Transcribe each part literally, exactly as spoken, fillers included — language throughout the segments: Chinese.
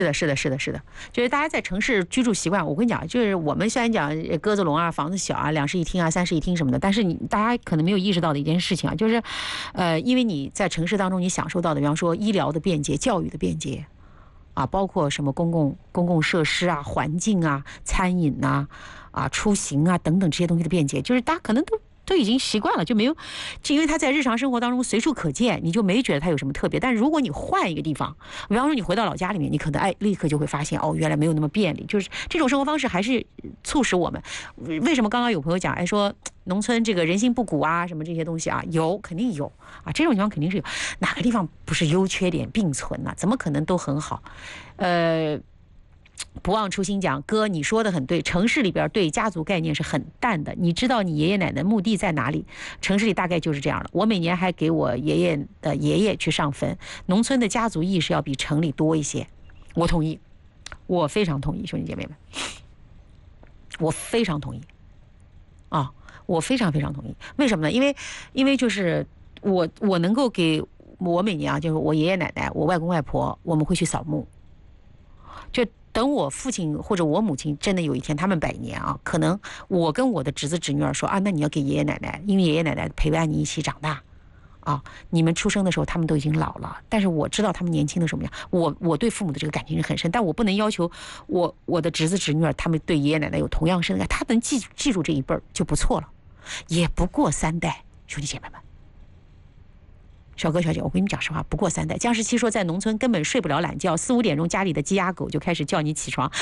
是的，是的，是的，是的，就是大家在城市居住习惯，我跟你讲，就是我们虽然讲鸽子笼啊、房子小啊、两室一厅啊、三室一厅什么的，但是你大家可能没有意识到的一件事情啊，就是，呃，因为你在城市当中你享受到的，比方说医疗的便捷、教育的便捷，啊，包括什么公共公共设施啊、环境啊、餐饮呐、啊、啊出行啊等等这些东西的便捷，就是大家可能都。都已经习惯了，就没有，就因为它在日常生活当中随处可见，你就没觉得它有什么特别。但是如果你换一个地方，比方说你回到老家里面，你可能哎立刻就会发现，哦，原来没有那么便利。就是这种生活方式还是促使我们，为什么刚刚有朋友讲，哎说农村这个人心不古啊，什么这些东西啊，有肯定有啊，这种情况肯定是有，哪个地方不是优缺点并存呢、啊？怎么可能都很好？呃。不忘初心讲，哥，你说的很对。城市里边对家族概念是很淡的。你知道你爷爷奶奶墓地在哪里？城市里大概就是这样了。我每年还给我爷爷的爷爷去上坟。农村的家族意识要比城里多一些。我同意，我非常同意，兄弟姐妹们，我非常同意。啊，我非常非常同意。为什么呢？因为，因为就是我我能够给我每年啊，就是我爷爷奶奶、我外公外婆，我们会去扫墓。就等我父亲或者我母亲真的有一天他们百年啊，可能我跟我的侄子侄女儿说啊，那你要给爷爷奶奶，因为爷爷奶奶陪伴你一起长大啊，你们出生的时候他们都已经老了，但是我知道他们年轻的时候什么样，我我对父母的这个感情是很深，但我不能要求我我的侄子侄女儿他们对爷爷奶奶有同样深的感，他能记记住这一辈儿就不错了，也不过三代，兄弟姐妹们。小哥小姐，我跟你们讲实话，不过三代。江十七说，在农村根本睡不了懒觉，四五点钟家里的鸡鸭狗就开始叫你起床，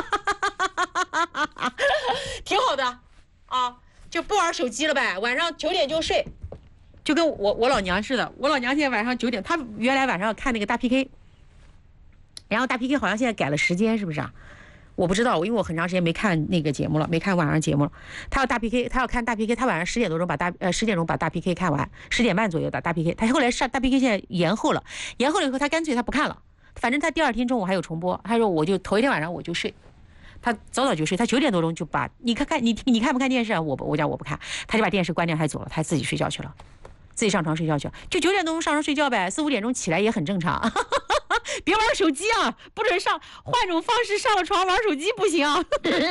挺好的啊，就不玩手机了呗，晚上九点就睡，就跟我我老娘似的。我老娘现在晚上九点，她原来晚上看那个大 P K， 然后大 P K 好像现在改了时间，是不是啊？我不知道，因为我很长时间没看那个节目了，没看晚上节目了。他要大 P K， 他要看大 P K， 他晚上十点多钟把大呃十点钟把大 P K 看完，十点半左右的大 P K。他后来上大 P K 现在延后了，延后了以后他干脆他不看了，反正他第二天中午还有重播。他说我就头一天晚上我就睡，他早早就睡，他九点多钟就把你看看你你看不看电视啊？我我讲我不看，他就把电视关掉，他走了，他自己睡觉去了。自己上床睡觉去，就九点多钟上床睡觉呗，四五点钟起来也很正常。别玩手机啊，不准上，换种方式上了床玩手机不行啊。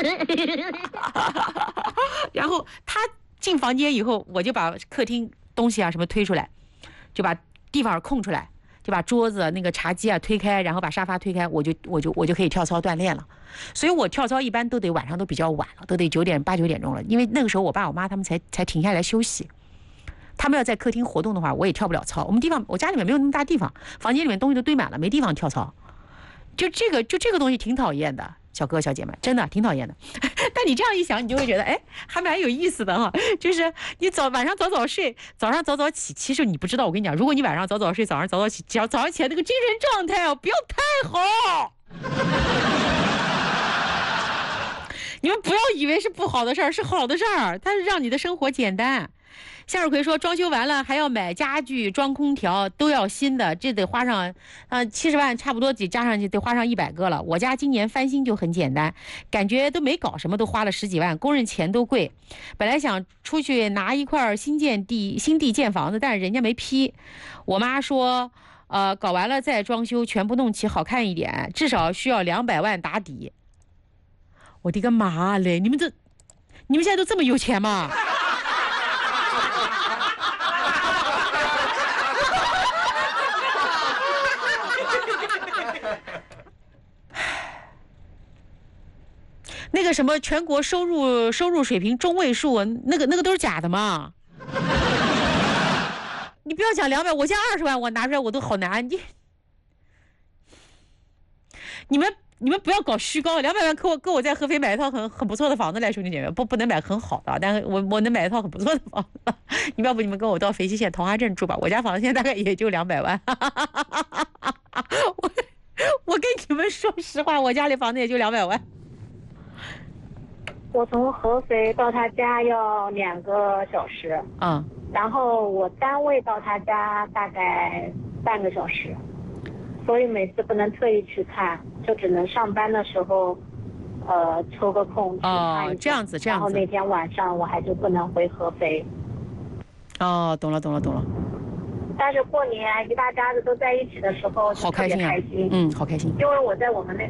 然后他进房间以后，我就把客厅东西啊什么推出来，就把地方空出来，就把桌子那个茶几啊推开，然后把沙发推开，我就我就我就可以跳操锻炼了。所以我跳操一般都得晚上都比较晚了，都得九点八九点钟了，因为那个时候我爸我妈他们才才停下来休息。他们要在客厅活动的话，我也跳不了操。我们地方，我家里面没有那么大地方，房间里面东西都堆满了，没地方跳操。就这个，就这个东西挺讨厌的，小哥小姐们，真的挺讨厌的。但你这样一想，你就会觉得，哎，还蛮有意思的哈。就是你早晚上早早睡，早上早早起。其实你不知道，我跟你讲，如果你晚上早早睡，早上早早起，只要早上起来那个精神状态哦，不要太好。你们不要以为是不好的事儿，是好的事儿，它是让你的生活简单。向日葵说，装修完了还要买家具、装空调，都要新的，这得花上呃七十万，差不多得加上去得花上一百个了。我家今年翻新就很简单，感觉都没搞什么，都花了十几万，工人钱都贵。本来想出去拿一块新建地新地建房子，但是人家没批。我妈说，呃，搞完了再装修，全部弄起好看一点，至少需要两百万打底。我的个妈嘞！你们这，你们现在都这么有钱吗？那个什么全国收入收入水平中位数，那个那个都是假的嘛？你不要讲两百，我现在二十万，我拿出来我都好难。你你们你们不要搞虚高，两百万够我够我在合肥买一套很很不错的房子来，兄弟姐妹，不不能买很好的，但是我我能买一套很不错的房子。你要不你们跟我到肥西县同花镇住吧，我家房子现在大概也就两百万。我我跟你们说实话，我家里房子也就两百万。 我从合肥到他家要两个小时， 嗯， 然后我单位到他家大概半个小时，所以每次不能特意去看，就只能上班的时候，呃，抽个空去看一下。 哦，这样子，这样子。 然后那天晚上我还就不能回合肥。 哦，懂了，懂了，懂了。 但是过年一大家子都在一起的时候， 好开心啊！ 开心， 嗯，好开心。 因为我在我们那